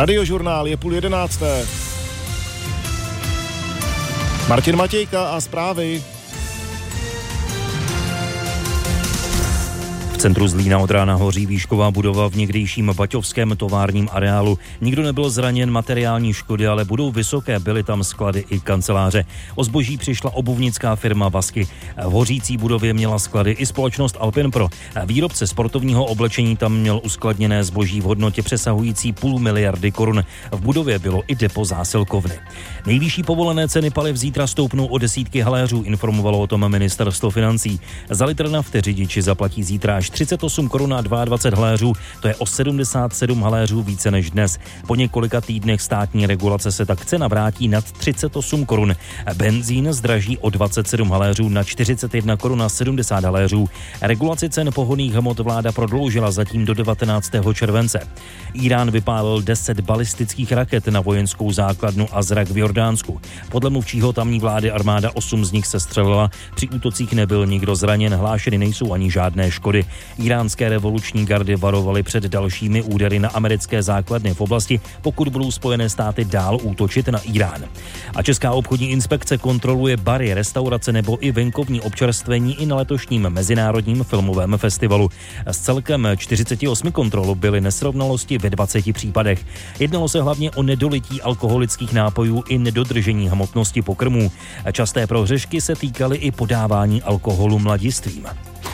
Radiožurnál je 10:30. Martin Matějka a zprávy. V centru Zlína od rána hoří výšková budova v někdejším baťovském továrním areálu. Nikdo nebyl zraněn, materiální škody ale budou vysoké, byly tam sklady i kanceláře. O zboží přišla obuvnická firma Vasky. V hořící budově měla sklady i společnost Alpin Pro. Výrobce sportovního oblečení tam měl uskladněné zboží v hodnotě přesahující 500 000 korun. V budově bylo i depo zásilkovny. Nejvyšší povolené ceny paliv zítra stoupnou o desítky haléřů, informovalo o tom ministerstvo financí. Za litr nafty řidiči zaplatí zítra až 38 korun a 22 haléřů, to je o 77 haléřů více než dnes. Po několika týdnech státní regulace se tak cena vrátí nad 38 korun. Benzín zdraží o 27 haléřů na 41 korun a 70 haléřů. Regulaci cen pohonných hmot vláda prodloužila zatím do 19. července. Irán vypálil 10 balistických raket na vojenskou základnu Azrak v Jordánsku. Podle mluvčího tamní vlády armáda 8 z nich sestřelila. Při útocích nebyl nikdo zraněn, hlášeny nejsou ani žádné škody. Iránské revoluční gardy varovaly před dalšími údery na americké základny v oblasti, pokud budou Spojené státy dál útočit na Irán. A Česká obchodní inspekce kontroluje bary, restaurace nebo i venkovní občerstvení i na letošním Mezinárodním filmovém festivalu. Z celkem 48 kontrol byly nesrovnalosti ve 20 případech. Jednalo se hlavně o nedolití alkoholických nápojů i nedodržení hmotnosti pokrmů. Časté prohřešky se týkaly i podávání alkoholu mladistvím.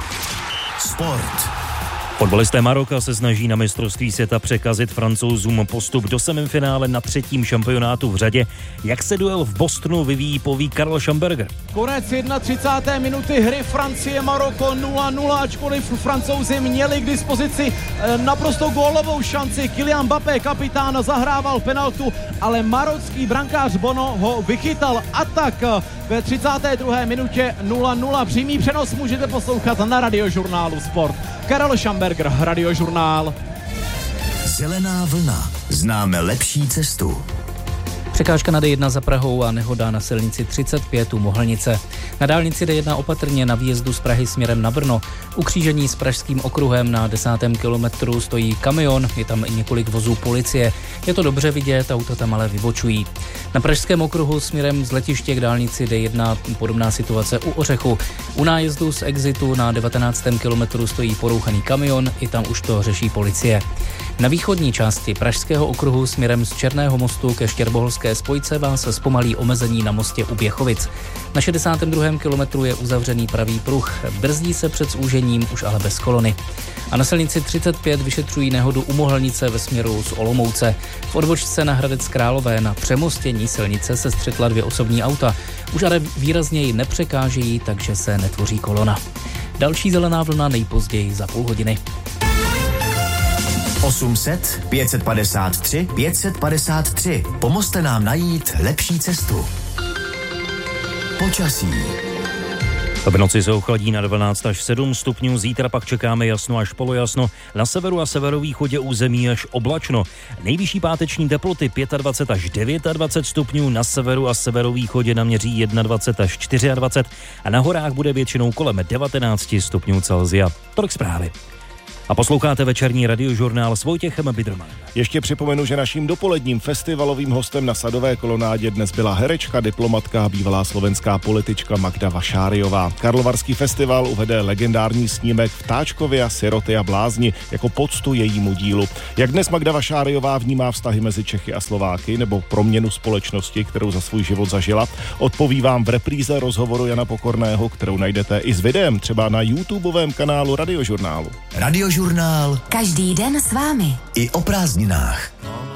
Sport. Fotbalisté Maroka se snaží na mistrovství světa překazit Francouzům postup do semifinále na 3. šampionátu v řadě. Jak se duel v Bostonu vyvíjí, poví Karl Schamberger. Konec 31. minuty hry Francie-Maroko 0-0, ačkoliv Francouzi měli k dispozici naprosto gólovou šanci. Kylian Mbappé, kapitán, zahrával penaltu, ale marocký brankář Bono ho vychytal. Atak ve 32. minutě 0-0. Přímý přenos můžete poslouchat na Radiožurnálu Sport. Karel Schamberger, Radiožurnál. Zelená vlna. Známe lepší cestu. Překážka na D1 za Prahou a nehoda na silnici 35 u Mohlnice. Na dálnici D1 opatrně na výjezdu z Prahy směrem na Brno. U křížení s Pražským okruhem na 10. kilometru stojí kamion, je tam i několik vozů policie. Je to dobře vidět, auta tam ale vybočují. Na Pražském okruhu směrem z letiště k dálnici D1 podobná situace u Ořechu. U nájezdu z exitu na 19. kilometru stojí porouchaný kamion, i tam už to řeší policie. Na východní části Pražského okruhu směrem z Černého mostu ke Štěrboholské spojce vás zpomalí omezení na mostě u Běchovic. Na 62. kilometru je uzavřený pravý pruh, brzdí se před zúžením, už ale bez kolony. A na silnici 35 vyšetřují nehodu u Mohlnice ve směru z Olomouce. V odbočce na Hradec Králové na přemostění silnice se střetla 2 osobní auta. Už ale výrazněji nepřekážejí, takže se netvoří kolona. Další zelená vlna nejpozději za půl hodiny. 800 553 553. Pomozte nám najít lepší cestu. Počasí. V noci se ochladí na 12 až 7 stupňů, zítra pak čekáme jasno až polojasno, na severu a severovýchodě území až oblačno. Nejvyšší páteční teploty 25 až 29 stupňů, na severu a severovýchodě naměří 21 až 24 a na horách bude většinou kolem 19 stupňů Celsia. Tolik zprávy. A posloucháte večerní Radiožurnál s Vojtěchem Bidrmanem. Ještě připomenu, že naším dopoledním festivalovým hostem na Sadové kolonádě dnes byla herečka, diplomatka a bývalá slovenská politička Magda Vašáriová. Karlovarský festival uvede legendární snímek Vtáčkovia, siroty a blázni jako poctu jejímu dílu. Jak dnes Magda Vašáriová vnímá vztahy mezi Čechy a Slováky nebo proměnu společnosti, kterou za svůj život zažila, odpoví vám v repríze rozhovoru Jana Pokorného, kterou najdete i s videem třeba na YouTubeovém kanálu Radiožurnálu. Radiožurnál. Každý den s vámi. I o prázdninách.